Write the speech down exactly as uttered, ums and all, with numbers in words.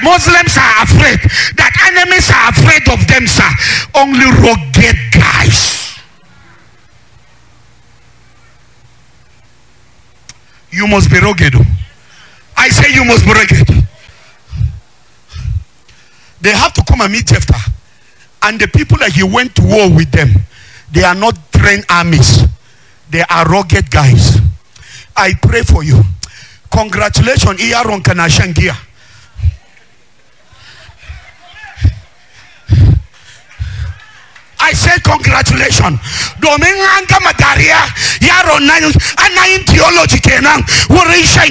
that Muslims are afraid, that enemies are afraid of them, sir. Only rugged guys. You must be rugged. I say you must be rugged. They have to come and meet Jephthah. And the people that he went to war with them, they are not trained armies. They are rugged guys. I pray for you. Congratulations, Iyaron Kanashangia. I say congratulations. Domingo Madaria, Yaron Nine, and nine theology kenan.